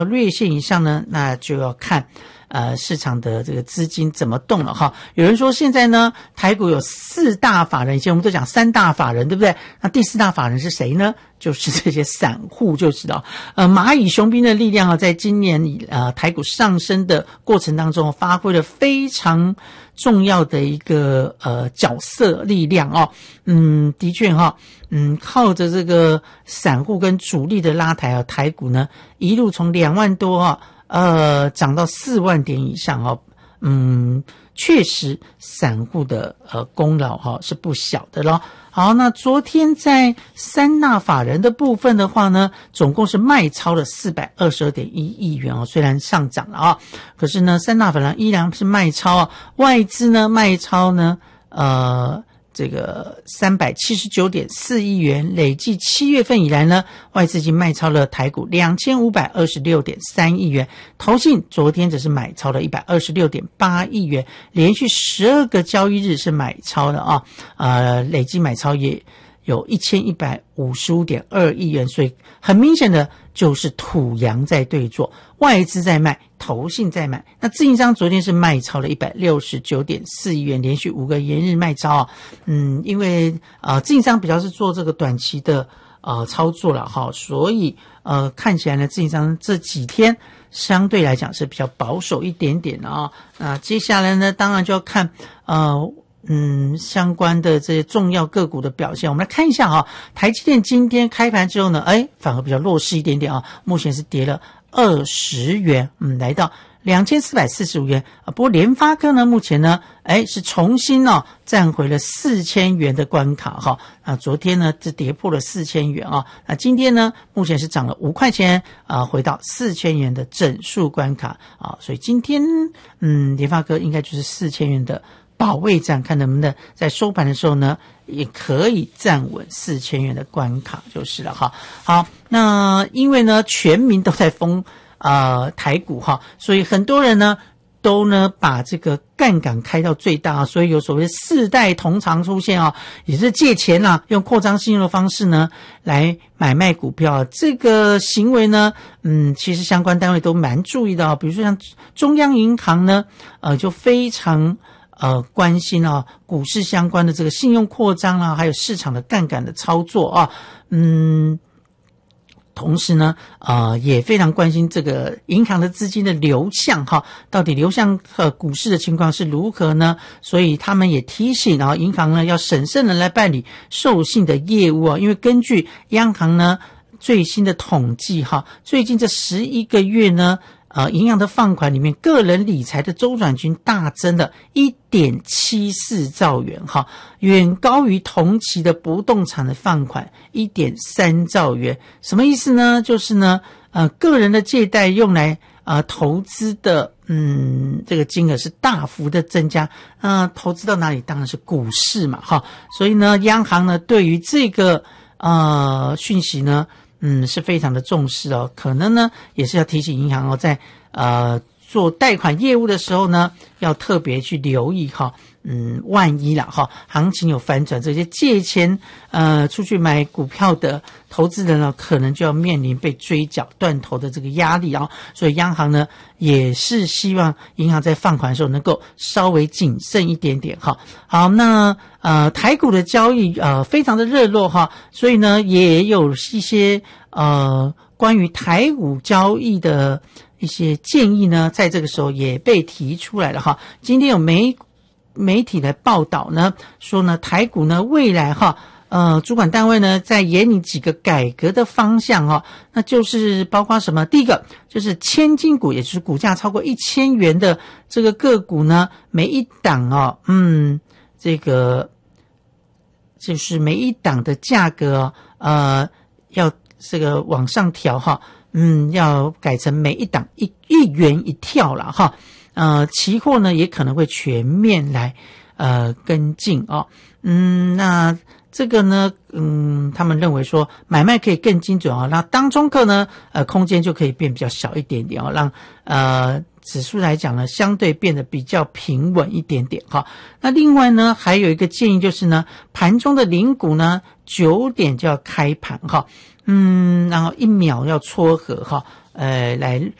月线以上呢，那就要看市场的这个资金怎么动了哈。有人说现在呢，台股有4大法人，以前我们都讲3大法人，对不对？那第4大法人是谁呢？就是这些散户就知道。蚂蚁雄兵的力量在今年台股上升的过程当中发挥了非常重要的一个角色力量哦。的确靠着这个散户跟主力的拉抬台股呢一路从2万多涨到4万点以上哦。确实散户的功劳是不小的咯。好，那昨天在3大法人的部分的话呢，总共是卖超了422.1亿元哦，虽然上涨了可是呢3大法人依然是卖超外资呢卖超呢这个379.4亿元，累计7月份以来呢，外资已经卖超了台股2526.3亿元，投信昨天只是买超了126.8亿元，连续12个交易日是买超的累计买超也有1155.2亿元，所以很明显的就是土洋在对做，外资在卖，投信在买。那自营商昨天是卖超了169.4亿元，连续5个延日卖超因为自营商比较是做这个短期的操作了所以看起来呢自营商这几天相对来讲是比较保守一点点那接下来呢当然就要看相关的这些重要个股的表现。我们来看一下台积电今天开盘之后呢反而比较弱势一点点目前是跌了20元来到2445元不过联发科呢目前呢是重新站回了4000元的关卡昨天呢是跌破了4000元那今天呢目前是涨了5块钱回到4000元的整数关卡所以今天联发科应该就是4000元的保卫战，看能不能在收盘的时候呢也可以站稳4000元的关卡就是了好，那因为呢全民都在封台股所以很多人呢都把这个杠杆开到最大所以有所谓4代同堂出现也是借钱用扩张信用的方式呢来买卖股票这个行为呢其实相关单位都蛮注意的比如说像中央银行呢就非常关心股市相关的这个信用扩张还有市场的杠杆的操作同时呢也非常关心这个银行的资金的流向到底流向股市的情况是如何呢？所以他们也提醒银行呢要审慎的来办理授信的业务因为根据央行呢最新的统计最近这11个月呢银行的放款里面个人理财的周转金大增了 1.74 兆元远高于同期的不动产的放款 1.3 兆元什么意思呢？就是呢个人的借贷用来投资的这个金额是大幅的增加投资到哪里？当然是股市嘛所以呢央行呢对于这个讯息呢是非常的重视可能呢也是要提醒银行在做贷款业务的时候呢要特别去留意万一行情有反转，这些借钱出去买股票的投资人呢可能就要面临被追缴断头的这个压力所以央行呢也是希望银行在放款的时候能够稍微谨慎一点点好，那台股的交易非常的热络所以呢也有一些关于台股交易的一些建议呢在这个时候也被提出来了今天有媒体来报道呢说呢台股呢未来主管单位呢在研拟几个改革的方向那就是包括什么？第一个就是千金股，也就是股价超过1000元的这个个股呢，每一档这个就是每一档的价格要这个往上调要改成每一档一元一跳了期货呢也可能会全面来跟进那这个呢他们认为说买卖可以更精准那当中客呢空间就可以变比较小一点点让指数来讲呢相对变得比较平稳一点点那另外呢还有一个建议就是呢盘中的零股呢9点就要开盘然后1秒要撮合来